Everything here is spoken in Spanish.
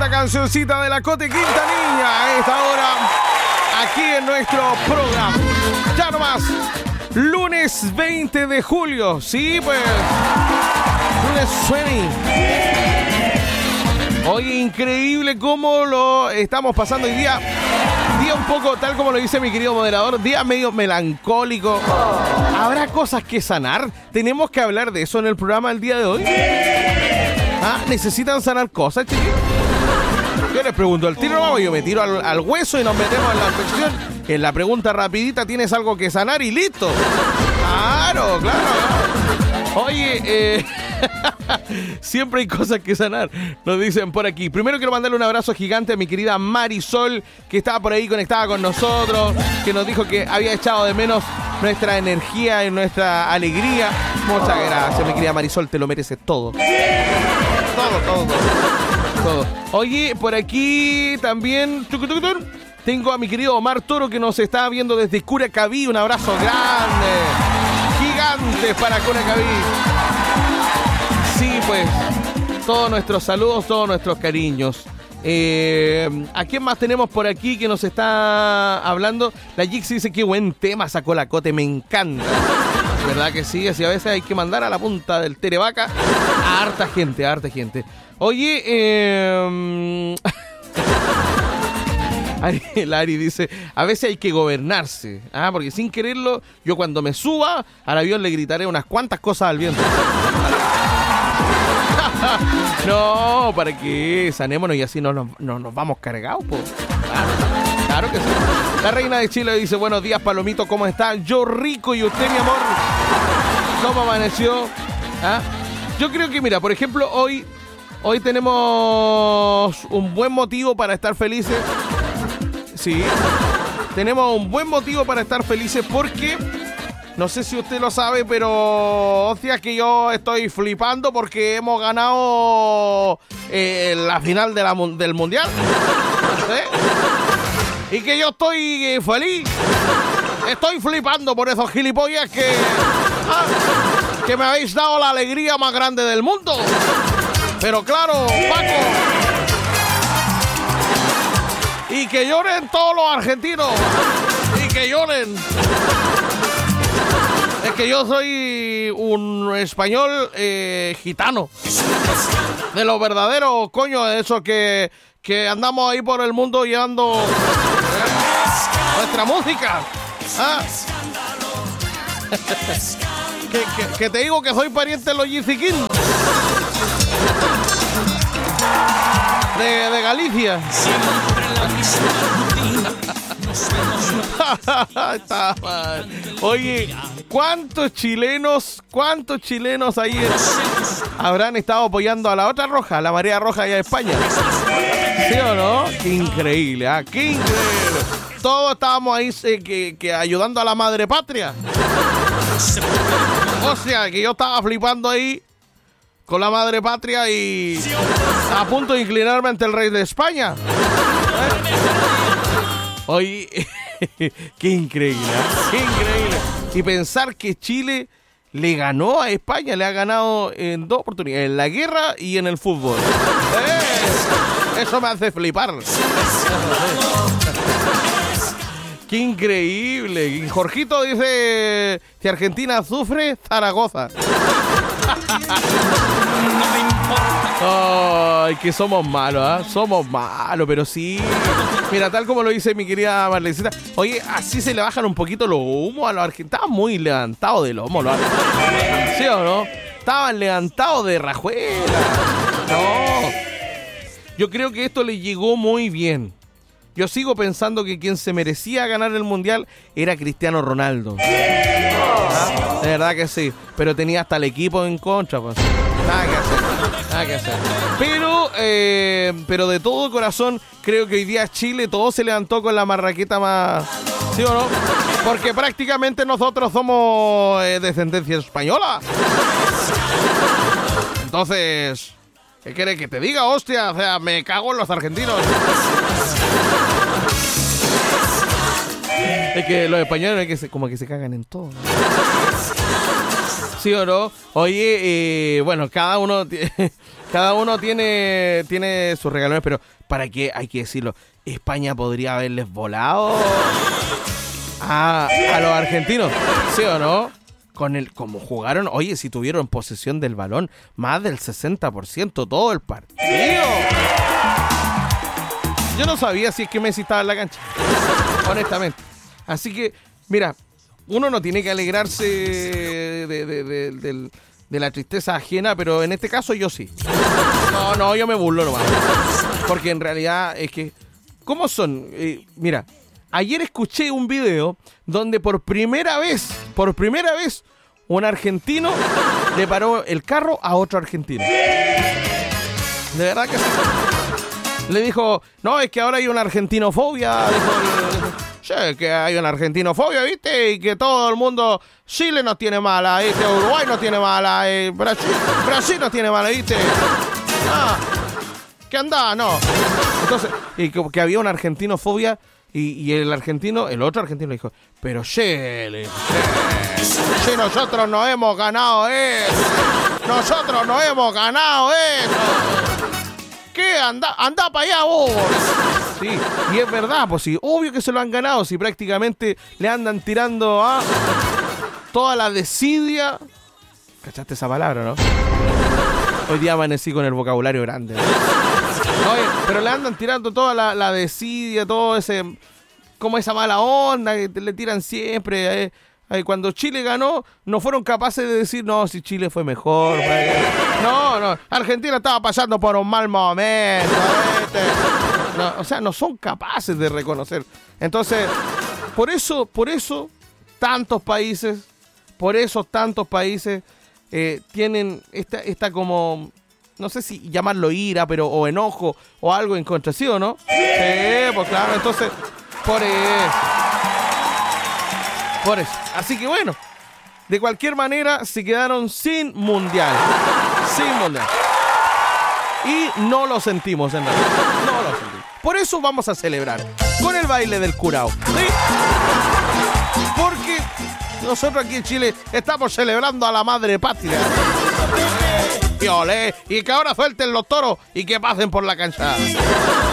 Esta cancioncita de la Cote Quintanilla a esta hora, aquí en nuestro programa. Ya nomás, lunes 20 de julio, sí, pues, lunes 20. Oye, increíble cómo lo estamos pasando hoy día. Día un poco, tal como lo dice mi querido moderador, día medio melancólico. ¿Habrá cosas que sanar? ¿Tenemos que hablar de eso en el programa el día de hoy? ¿Ah? ¿Necesitan sanar cosas, chiquillos? Yo les pregunto al tiro, no, yo me tiro al hueso y nos metemos en la sección. En la pregunta rapidita, ¿tienes algo que sanar? Y listo. Claro. Oye, siempre hay cosas que sanar, nos dicen por aquí. Primero quiero mandarle un abrazo gigante a mi querida Marisol, que estaba por ahí conectada con nosotros, que nos dijo que había echado de menos nuestra energía y nuestra alegría. Muchas gracias, mi querida Marisol, te lo mereces todo. Todo. Oye, por aquí también tengo a mi querido Omar Toro, que nos está viendo desde Curacaví. Un abrazo grande, gigante para Curacaví. Sí, pues, todos nuestros saludos, todos nuestros cariños. ¿A quién más tenemos por aquí que nos está hablando? La Jix dice, qué buen tema sacó la Cote, me encanta. ¿Verdad que sí? Así a veces hay que mandar a la punta del Terevaca a harta gente. Oye, Lari dice, a veces hay que gobernarse, porque sin quererlo, yo cuando me suba al avión le gritaré unas cuantas cosas al viento. No, ¿para qué? Sanémonos y así no nos vamos cargados, po. Claro que sí. La reina de Chile dice, buenos días, Palomito, ¿cómo está? Yo rico, y usted, mi amor, ¿cómo amaneció? Yo creo que, mira, por ejemplo, hoy tenemos un buen motivo para estar felices. Sí, tenemos un buen motivo para estar felices porque, no sé si usted lo sabe, pero hostia, que yo estoy flipando porque hemos ganado la final del Mundial. ¿Sí? Y que yo estoy feliz. Estoy flipando por esos gilipollas que me habéis dado la alegría más grande del mundo. Pero claro, Paco, y que lloren todos los argentinos, y que lloren. Es que yo soy un español gitano, de los verdaderos, coño, de esos que andamos ahí por el mundo llevando nuestra música. Que te digo que soy pariente de los Gypsy Kings de Galicia. Está mal. Oye, ¿cuántos chilenos ayer habrán estado apoyando a la otra roja, la marea roja allá de España? ¿Sí o no? Qué increíble, qué increíble. Todos estábamos ahí que ayudando a la madre patria. O sea, que yo estaba flipando ahí con la madre patria y a punto de inclinarme ante el rey de España. Oye, qué increíble, qué increíble. Y pensar que Chile le ganó a España, le ha ganado en 2 oportunidades, en la guerra y en el fútbol. Eso me hace flipar. Qué increíble. Y Jorgito dice, si Argentina sufre, Zaragoza. Ay, que somos malos, somos malos, pero sí. Mira, tal como lo dice mi querida Marlecita. Oye, así se le bajan un poquito los humos a los argentinos. Estaban muy levantados de lomo los argentinos. ¿Sí o no? Estaban levantados de rajuela. No. Yo creo que esto le llegó muy bien. Yo sigo pensando que quien se merecía ganar el Mundial era Cristiano Ronaldo. De verdad que sí. Pero tenía hasta el equipo en contra, pues. Nada que hacer. Pero de todo corazón, creo que hoy día Chile todo se levantó con la marraqueta más... ¿Sí o no? Porque prácticamente nosotros somos de descendencia española. Entonces, ¿qué quieres que te diga, hostia? O sea, me cago en los argentinos. Es que los españoles como que se cagan en todo, ¿no? ¿Sí o no? Oye, bueno, cada uno tiene sus regalones, pero ¿para qué? Hay que decirlo. España podría haberles volado a los argentinos, ¿sí o no? Como jugaron, oye, si tuvieron posesión del balón, más del 60% todo el partido. Yo no sabía si es que Messi estaba en la cancha, honestamente. Así que, mira, uno no tiene que alegrarse de la tristeza ajena, pero en este caso yo sí. No, yo me burlo nomás. Porque en realidad es que, ¿cómo son? Mira, ayer escuché un video donde por primera vez, un argentino le paró el carro a otro argentino. De verdad que sí. Le dijo, no, es que ahora hay una argentinofobia. Sí, que hay una argentinofobia, ¿viste? Y que todo el mundo, Chile nos tiene mala, ¿viste? Uruguay nos tiene mala, Brasil nos tiene mala, ¿viste? ¿Qué andaba? No. Entonces, y que había una argentinofobia y el otro argentino dijo, pero Chile, si nosotros no hemos ganado eso. Nosotros no hemos ganado eso. ¿Qué? Anda para allá vos. Sí, y es verdad, pues sí, obvio que se lo han ganado, si prácticamente le andan tirando a toda la desidia. ¿Cachaste esa palabra, no? Hoy día amanecí con el vocabulario grande, ¿no? Oye, pero le andan tirando toda la desidia, todo ese, como esa mala onda que le tiran siempre. Cuando Chile ganó, no fueron capaces de decir, no, si Chile fue mejor. No, Argentina estaba pasando por un mal momento. No, o sea, no son capaces de reconocer. Entonces, por eso tantos países tienen esta como, no sé si llamarlo ira, pero o enojo o algo en contra, ¿sí o no? Sí, pues claro, entonces, por eso. Así que bueno, de cualquier manera se quedaron sin mundial. Y no lo sentimos, en realidad. No lo sentimos. Por eso vamos a celebrar con el baile del curao. ¿Sí? Porque nosotros aquí en Chile estamos celebrando a la madre patria. Y olé, y que ahora suelten los toros y que pasen por la cancha.